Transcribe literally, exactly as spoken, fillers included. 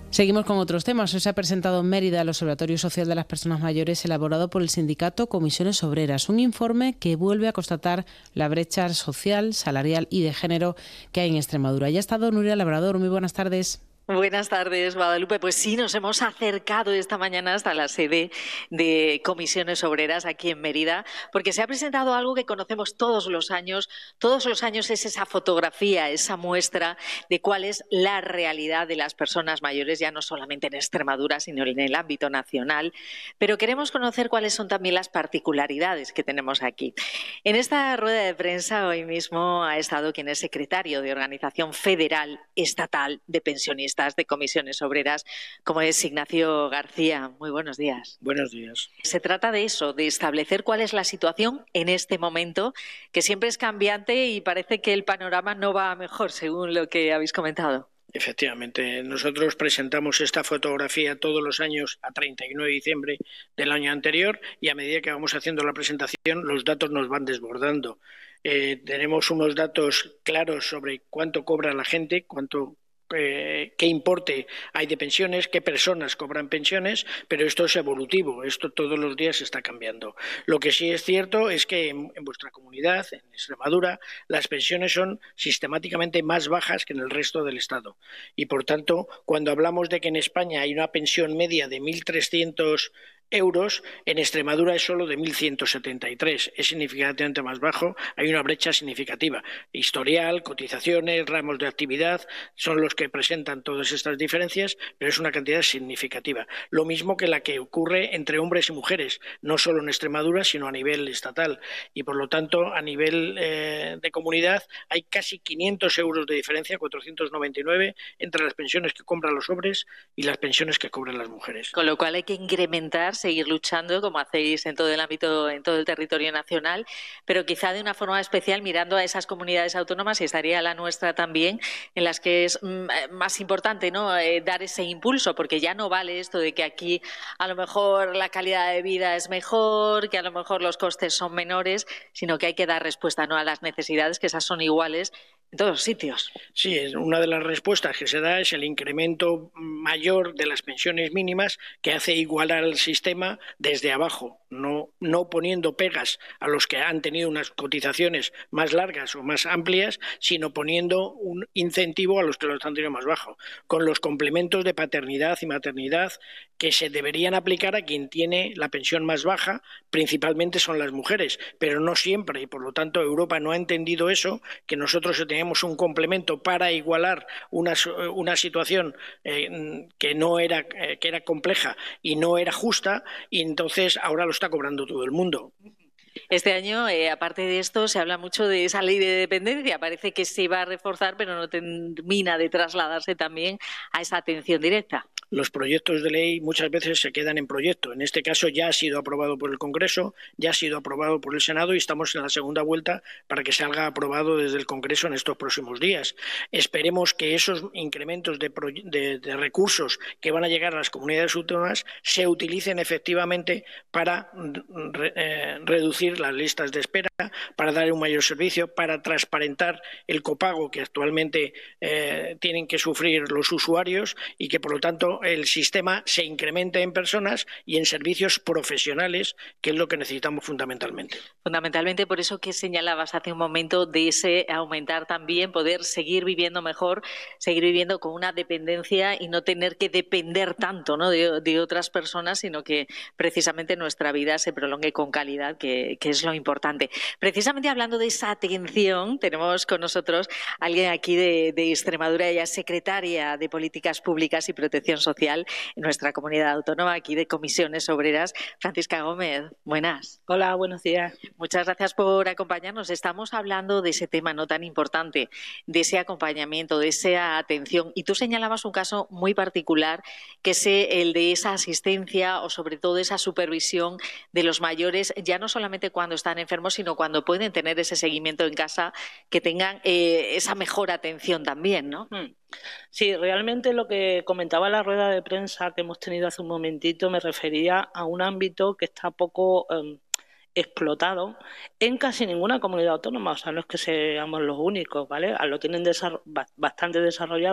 Seguimos con otros temas. Hoy se ha presentado en Mérida el Observatorio Social de las Personas Mayores elaborado por el sindicato Comisiones Obreras, un informe que vuelve a constatar la brecha social, salarial y de género que hay en Extremadura. Ya ha estado Nuria Labrador. Muy buenas tardes. Buenas tardes, Guadalupe. Pues sí, nos hemos acercado esta mañana hasta la sede de Comisiones Obreras aquí en Mérida, porque se ha presentado algo que conocemos todos los años. Todos los años es esa fotografía, esa muestra de cuál es la realidad de las personas mayores, ya no solamente en Extremadura, sino en el ámbito nacional. Pero queremos conocer cuáles son también las particularidades que tenemos aquí. En esta rueda de prensa hoy mismo ha estado quien es secretario de Organización Federal Estatal de Pensionistas de Comisiones Obreras, como es Ignacio García. Muy buenos días. Buenos días. Se trata de eso, de establecer cuál es la situación en este momento, que siempre es cambiante y parece que el panorama no va a mejor, según lo que habéis comentado. Efectivamente, nosotros presentamos esta fotografía todos los años a treinta y uno de diciembre del año anterior y a medida que vamos haciendo la presentación los datos nos van desbordando. Eh, tenemos unos datos claros sobre cuánto cobra la gente, cuánto Eh, qué importe hay de pensiones, qué personas cobran pensiones, pero esto es evolutivo, esto todos los días está cambiando. Lo que sí es cierto es que en, en vuestra comunidad, en Extremadura, las pensiones son sistemáticamente más bajas que en el resto del Estado. Y, por tanto, cuando hablamos de que en España hay una pensión media de mil trescientos euros, en Extremadura es solo de mil ciento setenta y tres, es significativamente más bajo, hay una brecha significativa. Historial, cotizaciones, ramos de actividad son los que presentan todas estas diferencias, pero es una cantidad significativa. Lo mismo que la que ocurre entre hombres y mujeres, no solo en Extremadura, sino a nivel estatal. Y por lo tanto, a nivel eh, de comunidad, hay casi quinientos euros de diferencia, cuatrocientos noventa y nueve, entre las pensiones que cobran los hombres y las pensiones que cobran las mujeres. Con lo cual hay que incrementar, seguir luchando, como hacéis en todo el ámbito, en todo el territorio nacional, pero quizá de una forma especial mirando a esas comunidades autónomas, y estaría la nuestra también, en las que es más importante, ¿no?, eh, dar ese impulso, porque ya no vale esto de que aquí a lo mejor la calidad de vida es mejor, que a lo mejor los costes son menores, sino que hay que dar respuesta, ¿no?, a las necesidades, que esas son iguales en todos los sitios. Sí, una de las respuestas que se da es el incremento mayor de las pensiones mínimas que hace igualar al sistema desde abajo, no, no poniendo pegas a los que han tenido unas cotizaciones más largas o más amplias, sino poniendo un incentivo a los que los han tenido más bajo, con los complementos de paternidad y maternidad que se deberían aplicar a quien tiene la pensión más baja, principalmente son las mujeres, pero no siempre, y por lo tanto Europa no ha entendido eso, que nosotros teníamos un complemento para igualar una, una situación eh, que no era, eh, que era compleja y no era justa, y entonces ahora lo está cobrando todo el mundo. Este año, eh, aparte de esto, se habla mucho de esa ley de dependencia. Parece que se va a reforzar, pero no termina de trasladarse también a esa atención directa. Los proyectos de ley muchas veces se quedan en proyecto. En este caso ya ha sido aprobado por el Congreso, ya ha sido aprobado por el Senado y estamos en la segunda vuelta para que salga aprobado desde el Congreso en estos próximos días. Esperemos que esos incrementos de, de, de recursos que van a llegar a las comunidades autónomas se utilicen efectivamente para re, eh, reducir las listas de espera, para dar un mayor servicio, para transparentar el copago que actualmente eh, tienen que sufrir los usuarios y que, por lo tanto, el sistema se incremente en personas y en servicios profesionales, que es lo que necesitamos fundamentalmente. Fundamentalmente por eso que señalabas hace un momento de ese aumentar también, poder seguir viviendo mejor, seguir viviendo con una dependencia y no tener que depender tanto, ¿no?, de, de otras personas, sino que precisamente nuestra vida se prolongue con calidad, que, que es lo importante. Precisamente hablando de esa atención, tenemos con nosotros a alguien aquí de, de Extremadura, ella es secretaria de Políticas Públicas y Protección Social en nuestra comunidad autónoma, aquí de Comisiones Obreras. Francisca Gómez, buenas. Hola, buenos días. Muchas gracias por acompañarnos. Estamos hablando de ese tema no tan importante, de ese acompañamiento, de esa atención. Y tú señalabas un caso muy particular, que es el de esa asistencia o sobre todo esa supervisión de los mayores, ya no solamente cuando están enfermos, sino cuando pueden tener ese seguimiento en casa, que tengan eh, esa mejor atención también, ¿no? Hmm. Sí, realmente lo que comentaba en la rueda de prensa que hemos tenido hace un momentito me refería a un ámbito que está poco eh, explotado en casi ninguna comunidad autónoma. O sea, no es que seamos los únicos, ¿vale? Lo tienen desarroll- bastante desarrollado